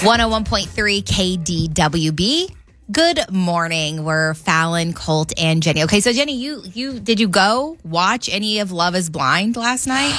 101.3 KDWB. Good morning. We're Fallon, Colt, and Jenny. Okay, so Jenny, you did you go watch any of Love is Blind last night?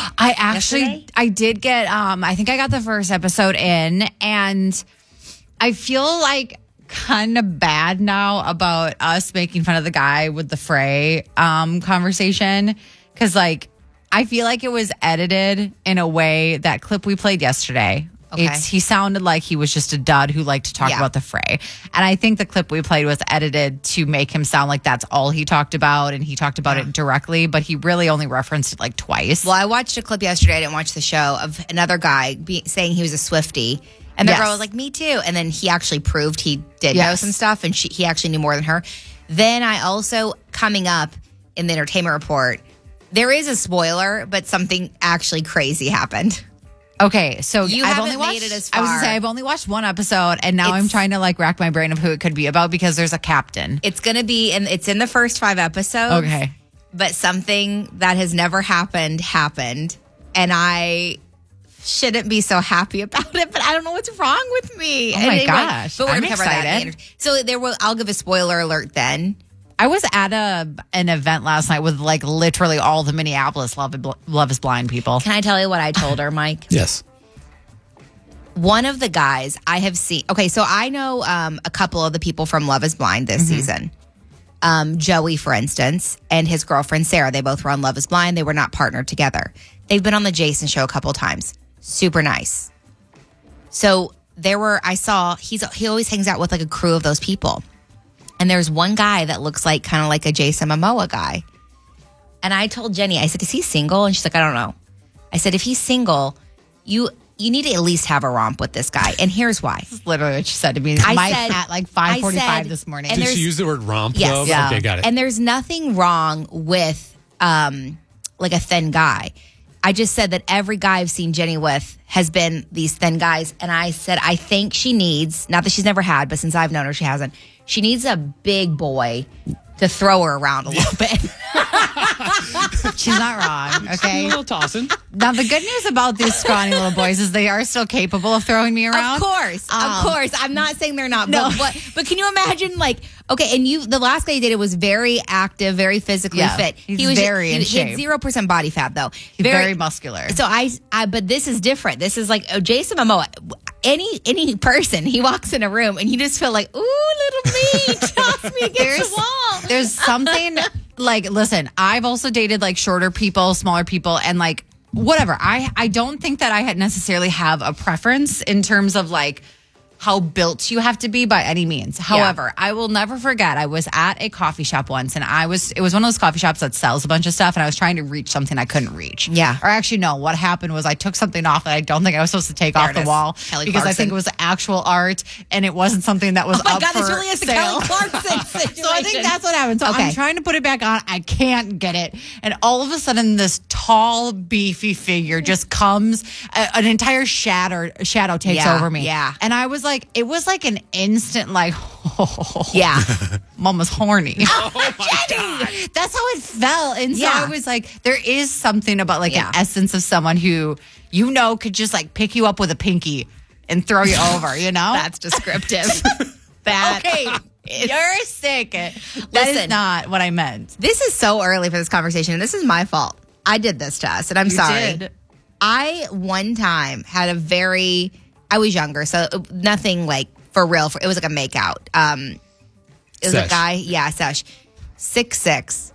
I did get I think I got the first episode in, and I feel like kind of bad now about us making fun of the guy with the fray conversation, because like I feel like it was edited in a way. That clip we played yesterday, Okay. He sounded like he was just a dud who liked to talk about the fray. And I think the clip we played was edited to make him sound like that's all he talked about, and he talked about it directly, but he really only referenced it like twice. Well, I watched a clip yesterday. I didn't watch the show, of another guy saying he was a Swiftie. And the girl was like, me too. And then he actually proved he did know some stuff, and he actually knew more than her. Then I also, coming up in the entertainment report, there is a spoiler, but something actually crazy happened. Okay, so I've only made it as far. I was going to say, I've only watched one episode, and now I'm trying to like rack my brain of who it could be about, because there's a captain. It's going to be, and it's in the first 5 episodes. Okay. But something that has never happened, and I shouldn't be so happy about it, but I don't know what's wrong with me. Oh my gosh. But we're I'm going to cover excited. that. So I'll give a spoiler alert then. I was at an event last night with like literally all the Minneapolis Love is Blind people. Can I tell you what I told her, Mike? Yes. One of the guys I have seen. Okay, so I know a couple of the people from Love is Blind this season. Joey, for instance, and his girlfriend, Sarah. They both were on Love is Blind. They were not partnered together. They've been on the Jason show a couple times. Super nice. So he always hangs out with like a crew of those people. And there's one guy that looks like kind of like a Jason Momoa guy. And I told Jenny, I said, is he single? And she's like, I don't know. I said, if he's single, you need to at least have a romp with this guy. And here's why. That's literally what she said to me. At like 5:45 this morning. Did she use the word romp, yes, though? Yeah. Okay, got it. And there's nothing wrong with like a thin guy. I just said that every guy I've seen Jenny with has been these thin guys. And I said, I think she needs, not that she's never had, but since I've known her, she hasn't. She needs a big boy to throw her around a little bit. She's not wrong, okay? A little tossing. Now, the good news about these scrawny little boys is they are still capable of throwing me around. Of course. I'm not saying they're not. No. But can you imagine, like, okay, and the last guy you dated was very active, very physically fit. He's very in shape. He had 0% body fat, though. He's very muscular. So but this is different. This is like Jason Momoa. Any person, he walks in a room and you just feel like, ooh, little me, toss me against the wall. There's something like, listen, I've also dated like shorter people, smaller people, and like whatever. I don't think that I had necessarily have a preference in terms of like how built you have to be by any means. However, I will never forget, I was at a coffee shop once, and it was one of those coffee shops that sells a bunch of stuff, and I was trying to reach something I couldn't reach. Yeah. Or actually, no, what happened was I took something off that I don't think I was supposed to take off the wall, Kelly because Clarkson. I think it was actual art, and it wasn't something that was Oh my up God, for this really is the sale. Kelly Clarkson situation. So I think that's what happened. So Okay. I'm trying to put it back on. I can't get it. And all of a sudden, this tall, beefy figure just comes. An entire shadow takes over me. Yeah. And I was like, it was like an instant, like, Yeah. Mama's horny. Oh, my God. That's how it felt. And so Yeah. I was like, there is something about like an essence of someone who, could just like pick you up with a pinky and throw you over, you know? That's descriptive. Okay. You're sick. That Listen. is not what I meant. This is so early for this conversation, and this is my fault. I did this to us, and I'm sorry. Did. I, one time, had I was younger, so nothing like for real. It was like a makeout. It was a Sesh. guy, Sesh, 6'6".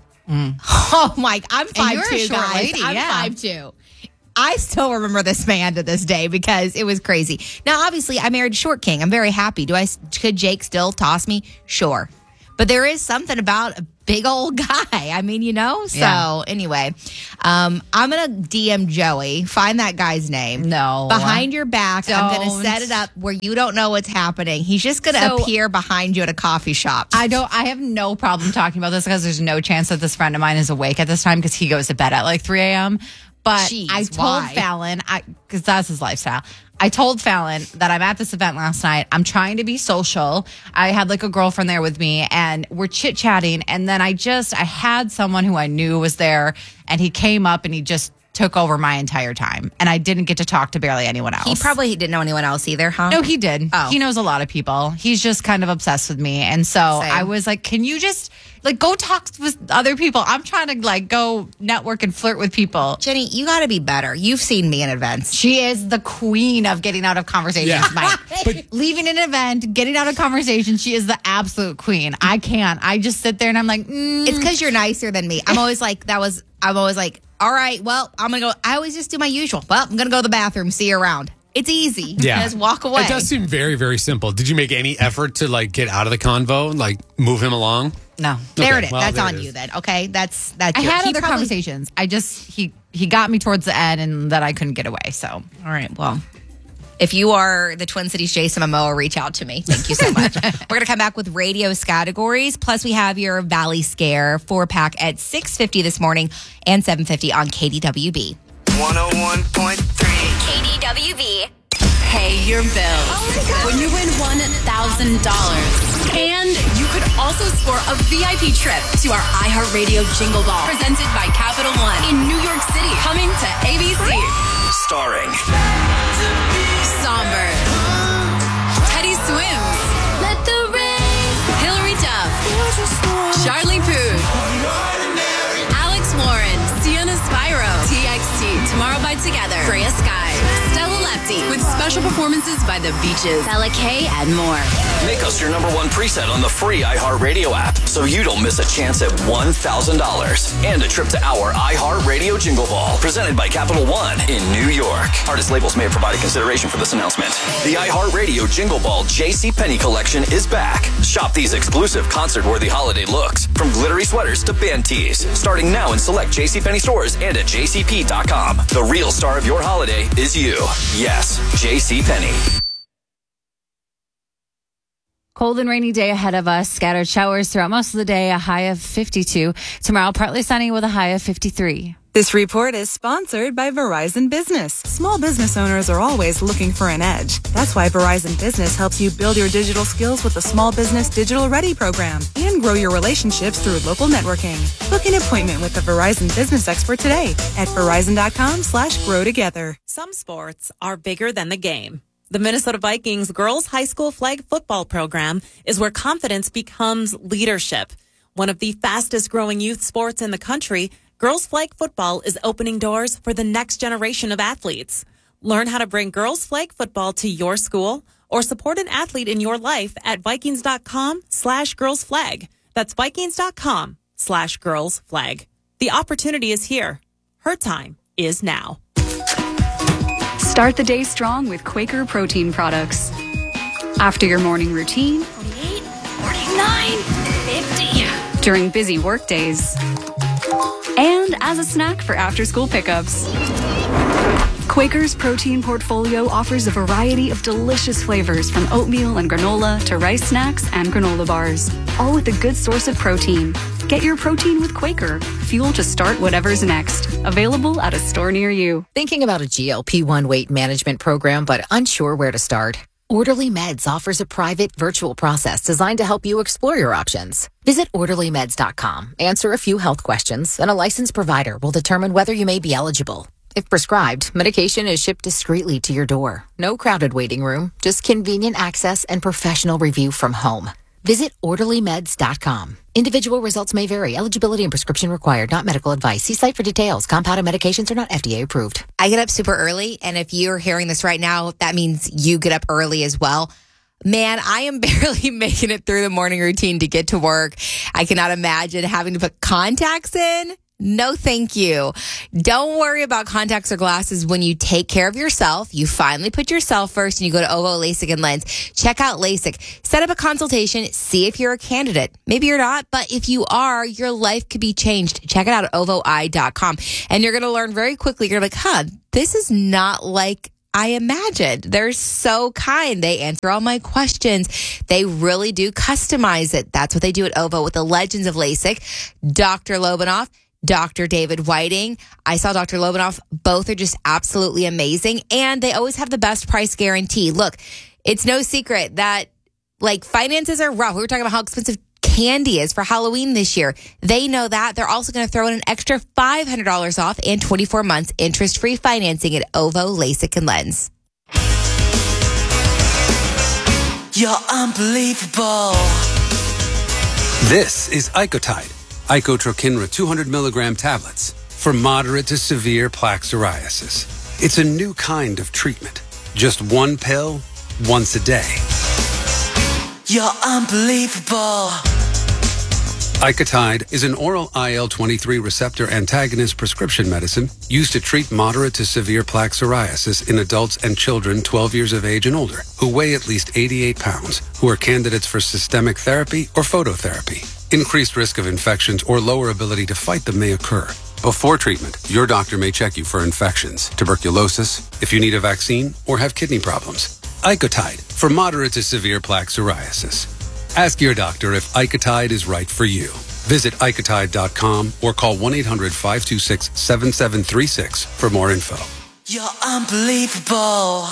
Oh my! I'm 5'2", you're a short guys. lady, I'm yeah. 5'2". I still remember this man to this day because it was crazy. Now, obviously, I married a short king. I'm very happy. Could Jake still toss me? Sure. But there is something about a big old guy. I mean, So Yeah. anyway, I'm going to DM Joey, find that guy's name. No. Behind your back, I'm going to Don't. set it up where you don't know what's happening. He's just going to So- appear behind you at a coffee shop. I have no problem talking about this because there's no chance that this friend of mine is awake at this time because he goes to bed at like 3 a.m. But Jeez, I told why? Fallon, because that's his lifestyle. I told Fallon that I'm at this event last night. I'm trying to be social. I had like a girlfriend there with me and we're chit-chatting. And then I had someone who I knew was there and he came up and he just took over my entire time, and I didn't get to talk to barely anyone else. He probably didn't know anyone else either, huh? No, he did. Oh. He knows a lot of people. He's just kind of obsessed with me. And so I was like, can you just go talk with other people? I'm trying to go network and flirt with people. Jenny, you got to be better. You've seen me in events. She is the queen of getting out of conversations, Yeah. Mike. Leaving an event, getting out of conversation. She is the absolute queen. I can't. I just sit there and I'm like, It's because you're nicer than me. I'm always like, all right, well, I'm going to go. I always just do my usual. Well, I'm going to go to the bathroom. See you around. It's easy. Yeah. Just walk away. It does seem very, very simple. Did you make any effort to get out of the convo and move him along? no. There Okay, it is. well, That's there on it is. you then. Okay, that's I yours. had He other probably- conversations. I just, he got me towards the end and that I couldn't get away. So. All right, well, if you are the Twin Cities Jason Momoa, reach out to me. Thank you so much. We're going to come back with radio categories. Plus, we have your Valley Scare 4-pack at 6:50 this morning and 7:50 on KDWB. 101.3 KDWB. Pay your bills. When you win $1,000. And you could also score a VIP trip to our iHeartRadio Jingle Ball. Presented by Capital One in New York City. Coming to ABC. starring Songbird. Teddy Swims. Let the rain. Hillary Duff. Charlie Puth. Alex Warren. Sienna Spyro. TXT. Tomorrow by Together. Freya Sky. Stella Lefty. With special performances by The Beaches. Bella K. and more. Make us your number one preset on the free iHeartRadio app so you don't miss a chance at $1,000 and a trip to our iHeartRadio Jingle Ball presented by Capital One in New York. Artist labels may have provided consideration for this announcement. The iHeartRadio Jingle Ball JCPenney collection is back. Shop these exclusive concert-worthy holiday looks from glittery sweaters to band tees starting now in select JCPenney stores and at jcp.com. The real star of your holiday is you. Yes, JCPenney. Cold and rainy day ahead of us. Scattered showers throughout most of the day, a high of 52. Tomorrow, partly sunny with a high of 53. This report is sponsored by Verizon Business. Small business owners are always looking for an edge. That's why Verizon Business helps you build your digital skills with the Small Business Digital Ready program and grow your relationships through local networking. Book an appointment with a Verizon Business expert today at verizon.com/grow together. Some sports are bigger than the game. The Minnesota Vikings girls high school flag football program is where confidence becomes leadership. One of the fastest growing youth sports in the country, girls flag football is opening doors for the next generation of athletes. Learn how to bring girls flag football to your school or support an athlete in your life at Vikings.com/girlsflag. That's Vikings.com/girlsflag. The opportunity is here. Her time is now. Start the day strong with Quaker protein products. After your morning routine, 48, 49, 50. during busy work days, and as a snack for after-school pickups. Quaker's protein portfolio offers a variety of delicious flavors from oatmeal and granola to rice snacks and granola bars, all with a good source of protein. Get your protein with Quaker, fuel to start whatever's next. Available at a store near you. Thinking about a GLP-1 weight management program but unsure where to start? Orderly Meds offers a private virtual process designed to help you explore your options. Visit orderlymeds.com, answer a few health questions, and a licensed provider will determine whether you may be eligible. If prescribed, medication is shipped discreetly to your door. No crowded waiting room, just convenient access and professional review from home. Visit orderlymeds.com. Individual results may vary. Eligibility and prescription required. Not medical advice. See site for details. Compounded medications are not FDA approved. I get up super early, and if you're hearing this right now, that means you get up early as well. Man, I am barely making it through the morning routine to get to work. I cannot imagine having to put contacts in. No, thank you. Don't worry about contacts or glasses when you take care of yourself. You finally put yourself first and you go to OVO LASIK and Lens. Check out LASIK. Set up a consultation. See if you're a candidate. Maybe you're not, but if you are, your life could be changed. Check it out at ovoi.com. And you're going to learn very quickly. You're like, this is not like I imagined. They're so kind. They answer all my questions. They really do customize it. That's what they do at OVO with the legends of LASIK. Dr. Lobanoff, Dr. David Whiting. I saw Dr. Lobanoff. Both are just absolutely amazing. And they always have the best price guarantee. Look, it's no secret that finances are rough. We were talking about how expensive candy is for Halloween this year. They know that. They're also going to throw in an extra $500 off and 24 months interest-free financing at OVO LASIK and Lens. You're unbelievable. This is Icotide, Icotrokinra 200 milligram tablets for moderate to severe plaque psoriasis. It's a new kind of treatment. Just one pill, once a day. You're unbelievable. Icotide is an oral IL-23 receptor antagonist prescription medicine used to treat moderate to severe plaque psoriasis in adults and children 12 years of age and older who weigh at least 88 pounds, who are candidates for systemic therapy or phototherapy. Increased risk of infections or lower ability to fight them may occur. Before treatment, your doctor may check you for infections, tuberculosis, if you need a vaccine, or have kidney problems. Icotide for moderate to severe plaque psoriasis. Ask your doctor if Icotide is right for you. Visit Icotide.com or call 1-800-526-7736 for more info. You're unbelievable.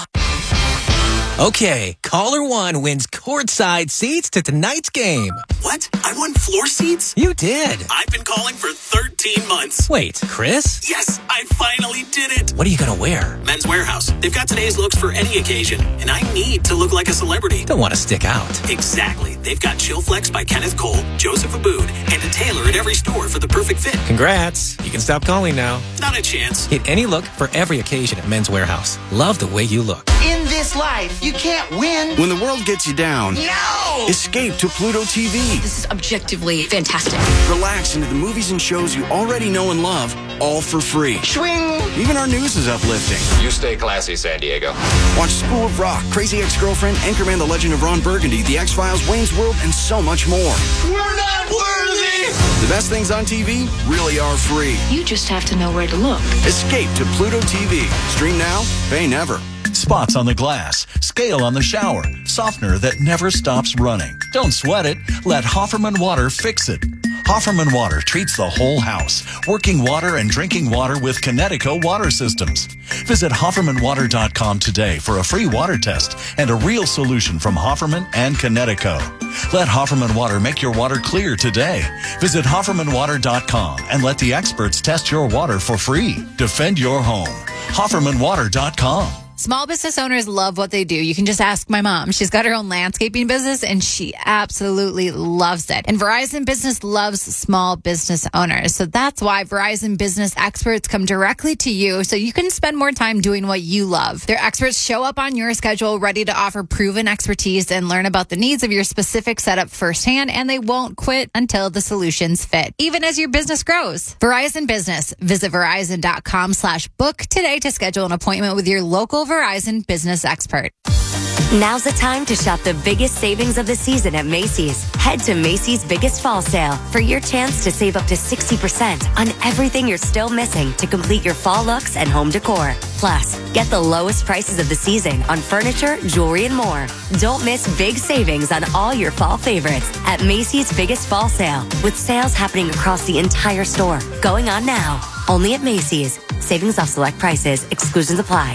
Okay, caller 1 wins courtside seats to tonight's game. What? I won floor seats? You did. I've been calling for 13 months. Wait, Chris? Yes, I finally did it. What are you going to wear? Men's Warehouse. They've got today's looks for any occasion, and I need to look like a celebrity. Don't want to stick out. Exactly. They've got Chill Flex by Kenneth Cole, Joseph Abood, and a tailor at every store for the perfect fit. Congrats. You can stop calling now. Not a chance. Hit any look for every occasion at Men's Warehouse. Love the way you look. In this life, you can't win when the world gets you down. No! Escape to Pluto TV. This is objectively fantastic. Relax into the movies and shows you already know and love, all for free. Swing! Even our news is uplifting. You stay classy, San Diego. Watch School of Rock, Crazy Ex-Girlfriend, Anchorman, The Legend of Ron Burgundy, The X-Files, Wayne's World, and so much more. We're not worthy! The best things on TV really are free. You just have to know where to look. Escape to Pluto TV. Stream now, pay never. Spots on the glass, scale on the shower, softener that never stops running. Don't sweat it. Let Hofferman Water fix it. Hofferman Water treats the whole house. Working water and drinking water with Connecticut water systems. Visit HoffermanWater.com today for a free water test and a real solution from Hofferman and Connecticut. Let Hofferman Water make your water clear today. Visit HoffermanWater.com and let the experts test your water for free. Defend your home. HoffermanWater.com. Small business owners love what they do. You can just ask my mom. She's got her own landscaping business and she absolutely loves it. And Verizon Business loves small business owners. So that's why Verizon Business experts come directly to you so you can spend more time doing what you love. Their experts show up on your schedule ready to offer proven expertise and learn about the needs of your specific setup firsthand, and they won't quit until the solutions fit, even as your business grows. Verizon Business. Visit Verizon.com/book today to schedule an appointment with your local Verizon Business expert. Now's the time to shop the biggest savings of the season at Macy's. Head to Macy's Biggest Fall Sale for your chance to save up to 60% on everything you're still missing to complete your fall looks and home decor. Plus, get the lowest prices of the season on furniture, jewelry, and more. Don't miss big savings on all your fall favorites at Macy's Biggest Fall Sale, with sales happening across the entire store. Going on now. Only at Macy's. Savings off select prices. Exclusions apply.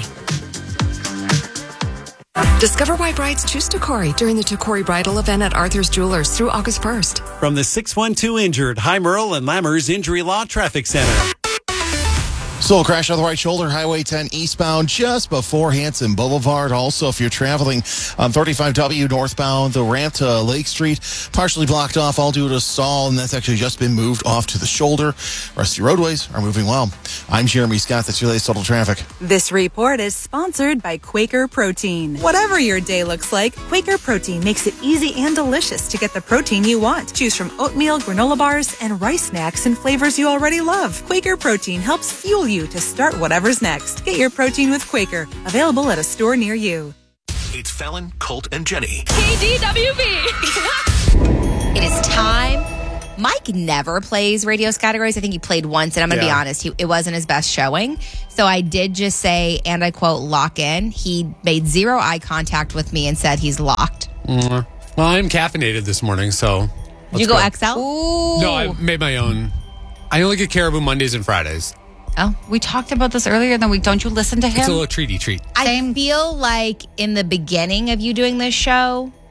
Discover why brides choose Tacori during the Tacori Bridal event at Arthur's Jewelers through August 1st. From the 612 Injured, High Merle and Lammers Injury Law Traffic Center. Still a crash on the right shoulder, Highway 10 eastbound, just before Hanson Boulevard. Also, if you're traveling on 35W northbound, the ramp to Lake Street, partially blocked off, all due to a stall, and that's actually just been moved off to the shoulder. Rest of your roadways are moving well. I'm Jeremy Scott. That's your latest total traffic. This report is sponsored by Quaker Protein. Whatever your day looks like, Quaker Protein makes it easy and delicious to get the protein you want. Choose from oatmeal, granola bars, and rice snacks in flavors you already love. Quaker Protein helps fuel you to start whatever's next. Get your protein with Quaker. Available at a store near you. It's Fallon, Colt, and Jenny. KDWB. It is time. Mike never plays radio's categories. I think he played once, and I'm going to be honest, it wasn't his best showing. So I did just say, and I quote, lock in. He made zero eye contact with me and said he's locked. Well, I'm caffeinated this morning, so Did you go XL? Ooh. No, I made my own. I only get Caribou Mondays and Fridays. Oh, we talked about this earlier in the week. Don't you listen to him? It's a little treat. I feel like in the beginning of you doing this show,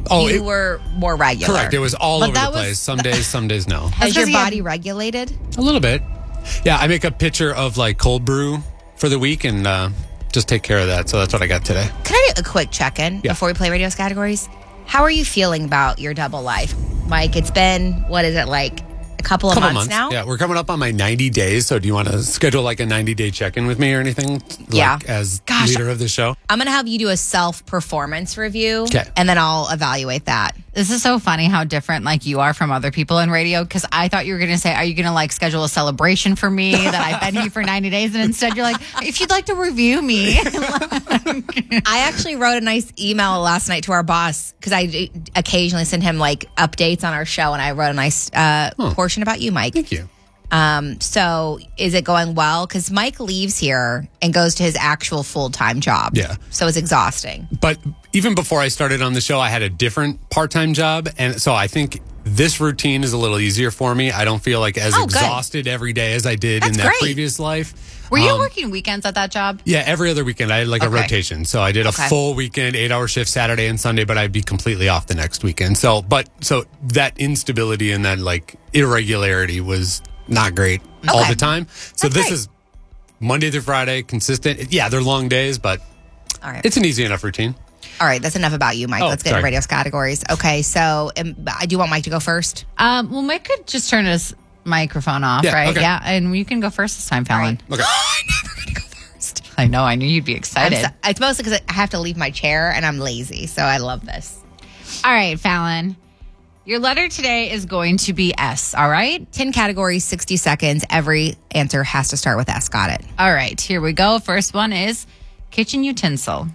Oh, you were more regular. Correct. It was all But over the that was- place. Some days no. Has your because he had- body regulated? A little bit. Yeah, I make a pitcher of like cold brew for the week and just take care of that. So that's what I got today. Can I do a quick check-in Yeah. before we play Radio's categories? How are you feeling about your double life? Mike, it's been, what is it, like a couple of months now? Yeah, we're coming up on my 90 days. So do you want to schedule like a 90-day check-in with me or anything? Like, Yeah. As Gosh. leader of the show? I'm going to have you do a self-performance review. Okay. And then I'll evaluate that. This is so funny how different like you are from other people in radio, because I thought you were going to say, are you going to like schedule a celebration for me that I've been here for 90 days? And instead you're like, if you'd like to review me. I actually wrote a nice email last night to our boss because I occasionally send him like updates on our show, and I wrote a nice portion about you, Mike. Thank you. So is it going well? Because Mike leaves here and goes to his actual full-time job. Yeah. So it's exhausting. But even before I started on the show, I had a different part-time job. And so I think this routine is a little easier for me. I don't feel like as good. exhausted every day as I did That's in that great. previous life. Were you working weekends at that job? Yeah, every other weekend. I had like a Okay. rotation. So I did a Okay. full weekend, 8-hour shift Saturday and Sunday, but I'd be completely off the next weekend. So that instability and that like irregularity was not great all Okay. the time. So That's this great. is Monday through Friday, consistent. Yeah, they're long days, but All right. it's an easy enough routine. All right. That's enough about you, Mike. Oh, Let's get into sorry. Radio's categories. Okay. So I do want Mike to go first. Well, Mike could just turn his microphone off, Yeah, right? okay. Yeah, and you can go first this time, Fallon. Okay. I know. I knew you'd be excited. It's mostly because I have to leave my chair and I'm lazy. So I love this. All right, Fallon. Your letter today is going to be S, all right? 10 categories, 60 seconds. Every answer has to start with S. Got it. All right, here we go. First one is kitchen utensil.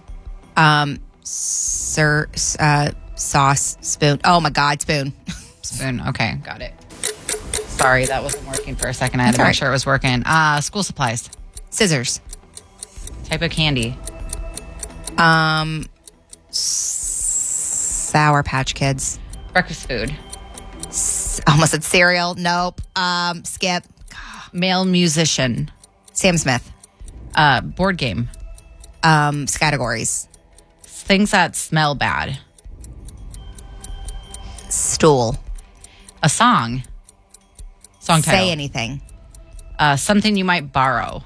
Sauce, spoon. Oh my God, spoon. Spoon. Okay, got it. Sorry, that wasn't working for a second. I had That's to all make right. sure it was working. School supplies. Scissors. Type of candy. Sour Patch Kids. Breakfast food. Almost said cereal. Nope. Skip. Male musician. Sam Smith. Board game. Categories. Things that smell bad. Stool. A song. Song title. Say anything. Something you might borrow.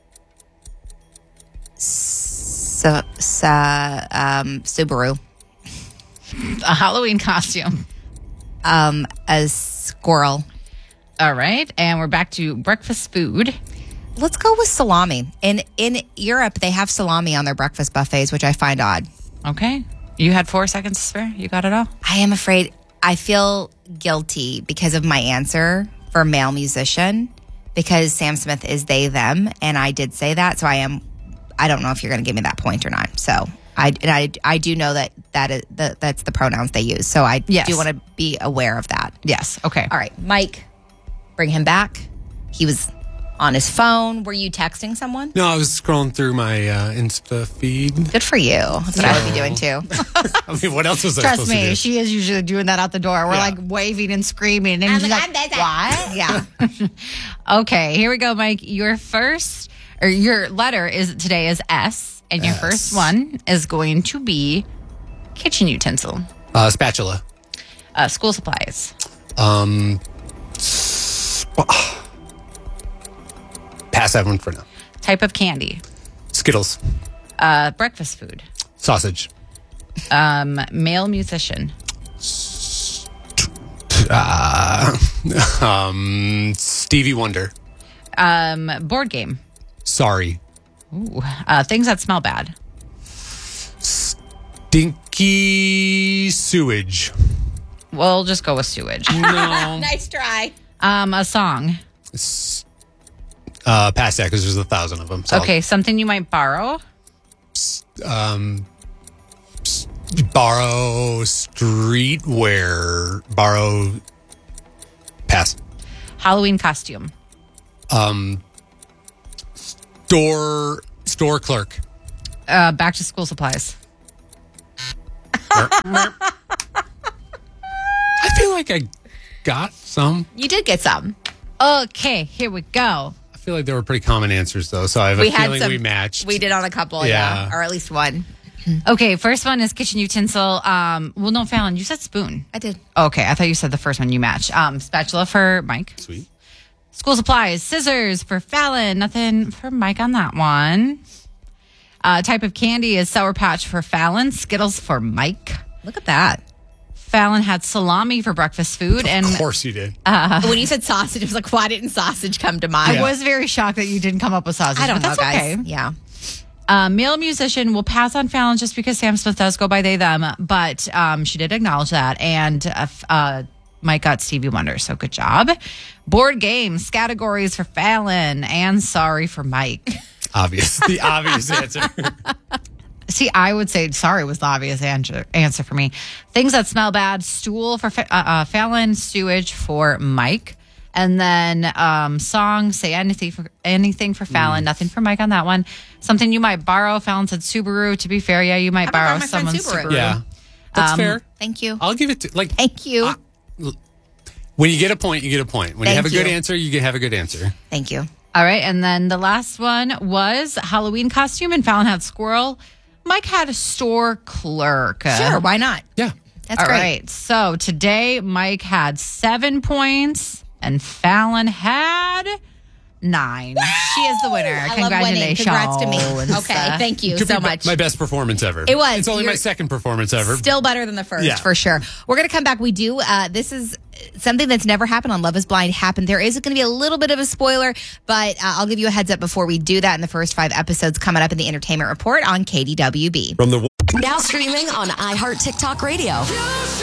Subaru. A Halloween costume. A squirrel. All right, and we're back to breakfast food. Let's go with salami. In Europe, they have salami on their breakfast buffets, which I find odd. Okay. You had 4 seconds to spare. You got it all? I am afraid I feel guilty because of my answer for male musician, because Sam Smith is they, them, and I did say that. So I don't know if you're going to give me that point or not. So I do know that's the pronouns they use. So I Yes. do want to be aware of that. Yes. Okay. All right, Mike, bring him back. He was on his phone. Were you texting someone? No, I was scrolling through my Insta feed. Good for you. That's what I would be doing too. I mean, what else was I Trust supposed to me, do? she is usually doing that out the door. We're Yeah. like waving and screaming. And she's like, what? Yeah. Okay, here we go, Mike. Your letter today is S, and your first one is going to be kitchen utensil. Spatula. School supplies. Pass that one for now. Type of candy. Skittles. Breakfast food. Sausage. Male musician. Stevie Wonder. Board game. Sorry. Ooh. Things that smell bad. Stinky sewage. We'll just go with sewage. No. Nice try. A song. Pass that because there's 1,000 of them. So Okay, something you might borrow. borrow streetwear. Borrow. Pass. Halloween costume. Store clerk. Back to school supplies. I feel like I got some. You did get some. Okay, here we go. I feel like they were pretty common answers though, so I have a feeling we matched. We did on a couple, Yeah. yeah. Or at least one. Okay, first one is kitchen utensil. Well, no, Fallon, you said spoon. I did. Okay, I thought you said the first one you matched. Spatula for Mike. Sweet. School supplies. Scissors for Fallon. Nothing for Mike on that one. Type of candy is Sour Patch for Fallon. Skittles for Mike. Look at that. Fallon had salami for breakfast food. And Of course you did. When you said sausage, it was like, why didn't sausage come to mind? I was very shocked that you didn't come up with sausage. I don't know, but that's guys. okay. Yeah. Male musician will pass on Fallon just because Sam Smith does go by they, them, but she did acknowledge that. And Mike got Stevie Wonder, so good job. Board games, categories for Fallon, and sorry for Mike. The obvious answer. See, I would say sorry was the obvious answer for me. Things that smell bad, stool for Fallon, sewage for Mike. And then song, say anything for Fallon, nothing for Mike on that one. Something you might borrow. Fallon said Subaru. To be fair, yeah, you might borrow my friend someone's Subaru. Yeah. That's fair. Thank you. I'll give it to, like, Thank you. when you get a point, you get a point. When you Thank have a good you. answer, you have a good answer. Thank you. All right, and then the last one was Halloween costume, and Fallon had squirrel. Mike had a store clerk. Sure, why not? Yeah. That's All great. right, so today Mike had 7 points, and Fallon had 9. She is the winner. I love winning. Congratulations. Congrats to me. Okay, thank you Could so be much. My best performance ever. It was. It's only my You're second performance ever. Still better than the first, Yeah. for sure. We're going to come back. We do. This is something that's never happened on Love is Blind happened. There is going to be a little bit of a spoiler, but I'll give you a heads up before we do that in the first 5 episodes coming up in the Entertainment Report on KDWB. From the Now streaming on iHeart TikTok Radio.